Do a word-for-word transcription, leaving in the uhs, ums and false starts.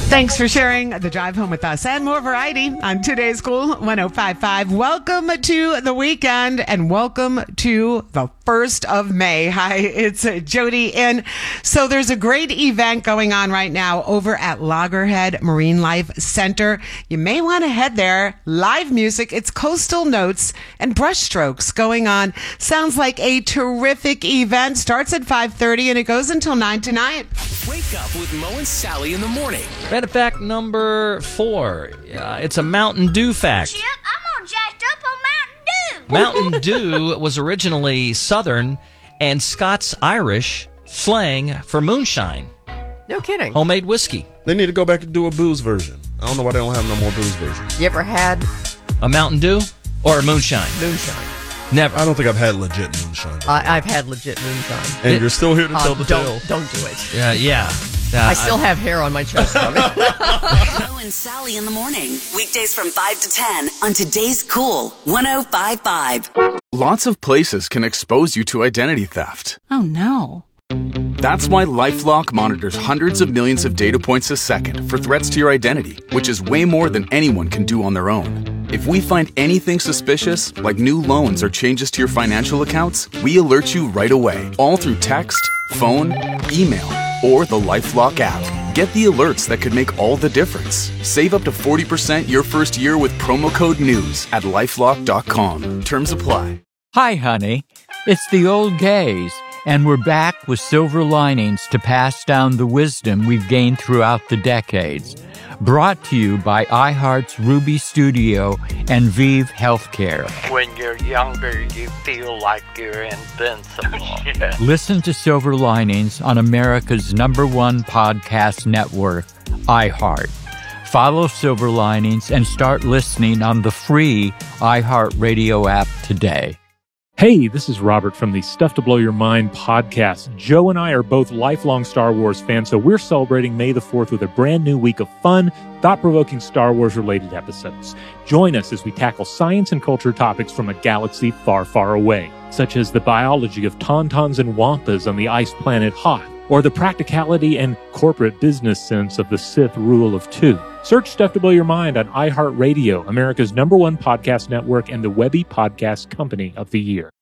Thanks for sharing the drive home with us and more variety on today's Cool one oh five point five. Welcome to the weekend and welcome to the first of May. Hi, it's Jody. And so there's a great event going on right now over at Loggerhead Marine Life Center. You may want to head there. Live music. It's Coastal Notes and Brushstrokes going on. Sounds like a terrific event. Starts at five thirty and it goes until nine tonight. Wake up with Mo and Sally in the morning. Matter of fact, number four. Uh, it's a Mountain Dew fact. Chip, I'm all jacked up on Mountain Dew. Mountain Dew was originally Southern and Scots-Irish slang for moonshine. No kidding. Homemade whiskey. They need to go back and do a booze version. I don't know why they don't have no more booze versions. You ever had A Mountain Dew or a moonshine? moonshine? Never. I don't think I've had legit moonshine. I, I've had legit moonshine. and it- you're still here to Uh, tell the don't, tale. don't do it. Uh, yeah. Uh, I still have hair on my chest. From it. Mo and Sally in the morning. Weekdays from five to ten on today's Cool one oh five point five. Lots of places can expose you to identity theft. Oh no. That's why LifeLock monitors hundreds of millions of data points a second for threats to your identity, which is way more than anyone can do on their own. If we find anything suspicious, like new loans or changes to your financial accounts, we alert you right away, all through text, phone, email, or the LifeLock app. Get the alerts that could make all the difference. Save up to forty percent your first year with promo code NEWS at lifelock dot com. Terms apply. Hi, honey. It's the old gays, and we're back with silver linings to pass down the wisdom we've gained throughout the decades. Brought to you by iHeart's Ruby Studio and Vive Healthcare. When you're younger, you feel like you're invincible. Yeah. Listen to Silver Linings on America's number one podcast network, iHeart. Follow Silver Linings and start listening on the free iHeartRadio app today. Hey, this is Robert from the Stuff to Blow Your Mind podcast. Joe and I are both lifelong Star Wars fans, so we're celebrating May the fourth with a brand new week of fun, thought-provoking Star Wars-related episodes. Join us as we tackle science and culture topics from a galaxy far, far away, such as the biology of tauntauns and wampas on the ice planet Hoth, or the practicality and corporate business sense of the Sith rule of two. Search Stuff to Blow Your Mind on iHeartRadio, America's number one podcast network and the Webby Podcast Company of the Year.